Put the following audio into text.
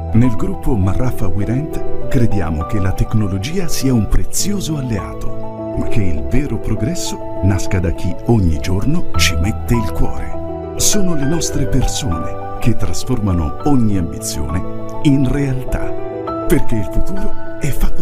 Nel gruppo Marraffa WeRent crediamo che la tecnologia sia un prezioso alleato, ma che il vero progresso nasca da chi ogni giorno ci mette il cuore. Sono le nostre persone che trasformano ogni ambizione in realtà, perché il futuro è fatto